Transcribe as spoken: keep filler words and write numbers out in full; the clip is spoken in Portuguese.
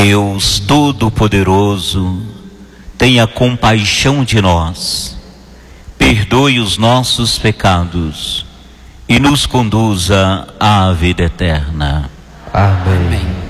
Deus Todo-Poderoso, tenha compaixão de nós, perdoe os nossos pecados e nos conduza à vida eterna. Amém.